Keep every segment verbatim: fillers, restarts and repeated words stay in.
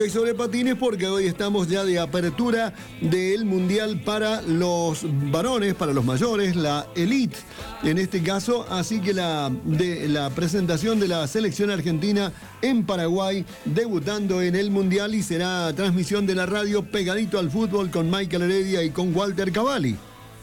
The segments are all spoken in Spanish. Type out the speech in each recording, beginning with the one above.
Y sobre patines, porque hoy estamos ya de apertura del Mundial para los varones, para los mayores, la Elite, en este caso, así que la, de, la presentación de la selección argentina en Paraguay, debutando en el Mundial, y será transmisión de la radio pegadito al fútbol con Michael Heredia y con Walter Cavalli.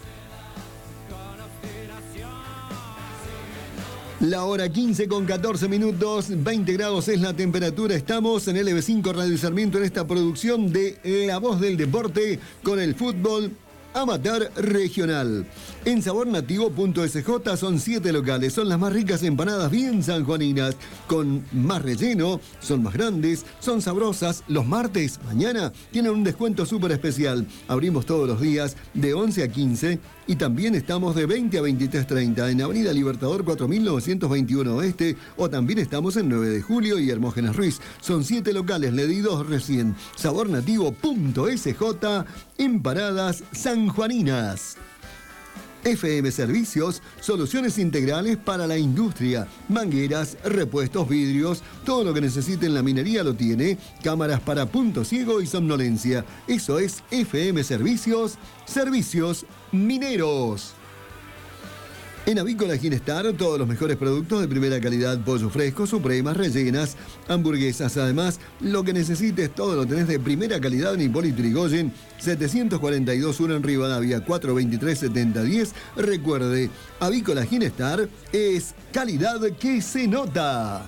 La hora quince con catorce minutos, veinte grados es la temperatura. Estamos en L B cinco Radio Sarmiento en esta producción de La Voz del Deporte con el fútbol amateur regional. En sabor nativo punto S J son siete locales, son las más ricas empanadas bien sanjuaninas, con más relleno, son más grandes, son sabrosas. Los martes, mañana, tienen un descuento súper especial. Abrimos todos los días de once a quince y también estamos de veinte a veintitrés treinta en Avenida Libertador cuatro mil novecientos veintiuno Oeste, o también estamos en nueve de julio y Hermógenes Ruiz. Son siete locales, le di dos recién. sabor nativo punto S J, empanadas sanjuaninas. F M Servicios, soluciones integrales para la industria, mangueras, repuestos, vidrios, todo lo que necesite en la minería lo tiene, cámaras para punto ciego y somnolencia. Eso es F M Servicios, servicios mineros. En Avícola Ginestar, todos los mejores productos de primera calidad, pollo fresco, supremas, rellenas, hamburguesas. Además, lo que necesites, todo lo tenés de primera calidad en Hipólito Yrigoyen, setecientos cuarenta y dos uno en Rivadavia, cuatro veintitrés setenta diez. Recuerde, Avícola Ginestar es calidad que se nota.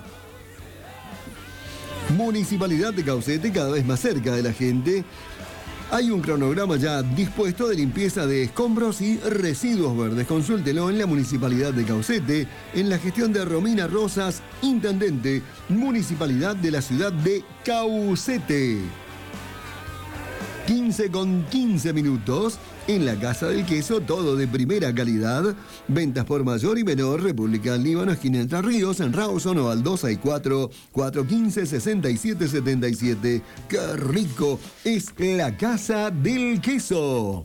Municipalidad de Caucete, cada vez más cerca de la gente. Hay un cronograma ya dispuesto de limpieza de escombros y residuos verdes. Consúltelo en la Municipalidad de Caucete, en la gestión de Romina Rosas, Intendente, Municipalidad de la Ciudad de Caucete. quince con quince minutos. En la Casa del Queso, todo de primera calidad. Ventas por mayor y menor. República del Líbano, esquina Entre Ríos, en Rawson o al dos seis cuatro, cuatro uno cinco, seis siete siete siete. ¡Qué rico! Es la Casa del Queso.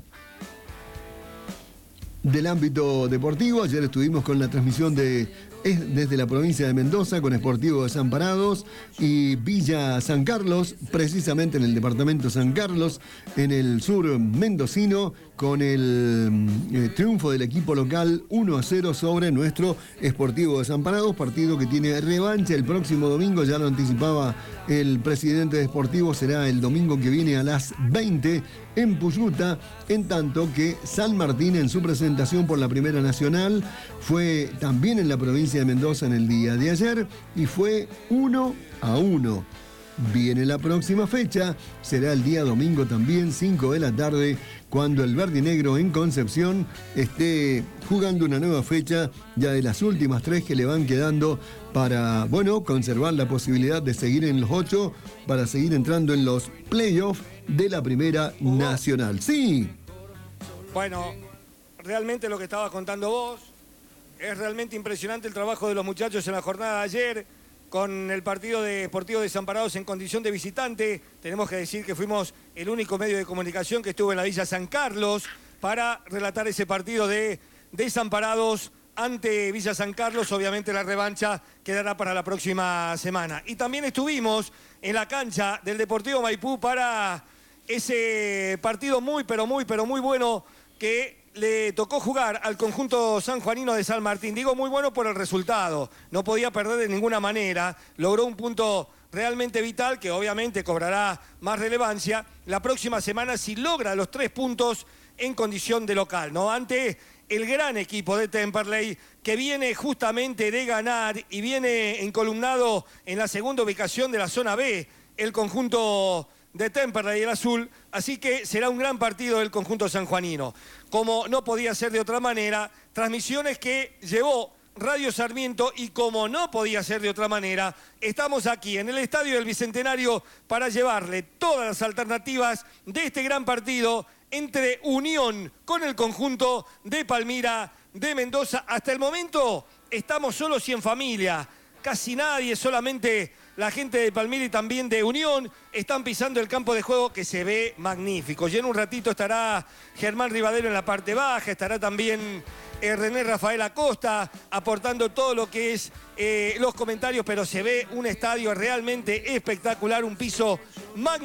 Del ámbito deportivo, ayer estuvimos con la transmisión de es desde la provincia de Mendoza con Sportivo Desamparados y Villa San Carlos, precisamente en el departamento San Carlos, en el sur mendocino, con el eh, triunfo del equipo local uno a cero sobre nuestro Sportivo Desamparados, partido que tiene revancha el próximo domingo, ya lo anticipaba el presidente de Sportivo, será el domingo que viene a las veinte en Puyuta, en tanto que San Martín en su presentación por la Primera Nacional fue también en la provincia de Mendoza en el día de ayer y fue uno a uno. Viene la próxima fecha, será el día domingo también, cinco de la tarde, cuando el Verde y Negro en Concepción esté jugando una nueva fecha, ya de las últimas tres que le van quedando para, bueno, conservar la posibilidad de seguir en los ocho, para seguir entrando en los playoffs de la Primera Nacional. Sí. Bueno, realmente lo que estabas contando vos, es realmente impresionante el trabajo de los muchachos en la jornada de ayer, con el partido de Sportivo Desamparados en condición de visitante. Tenemos que decir que fuimos el único medio de comunicación que estuvo en la Villa San Carlos para relatar ese partido de Desamparados ante Villa San Carlos. Obviamente la revancha quedará para la próxima semana. Y también estuvimos en la cancha del Deportivo Maipú para ese partido muy, pero muy, pero muy bueno que le tocó jugar al conjunto sanjuanino de San Martín. Digo muy bueno por el resultado. No podía perder de ninguna manera. Logró un punto realmente vital que obviamente cobrará más relevancia la próxima semana si logra los tres puntos en condición de local, ¿no? Ante el gran equipo de Temperley, que viene justamente de ganar y viene encolumnado en la segunda ubicación de la zona B, el conjunto de Temperley, el azul, así que será un gran partido del conjunto sanjuanino. Como no podía ser de otra manera, transmisiones que llevó Radio Sarmiento y como no podía ser de otra manera, estamos aquí en el Estadio del Bicentenario para llevarle todas las alternativas de este gran partido entre Unión con el conjunto de Palmira de Mendoza. Hasta el momento estamos solos y en familia, casi nadie, solamente la gente de Palmira y también de Unión están pisando el campo de juego que se ve magnífico. Y en un ratito estará Germán Rivadero en la parte baja, estará también eh, René Rafael Acosta aportando todo lo que es eh, los comentarios, pero se ve un estadio realmente espectacular, un piso magnífico.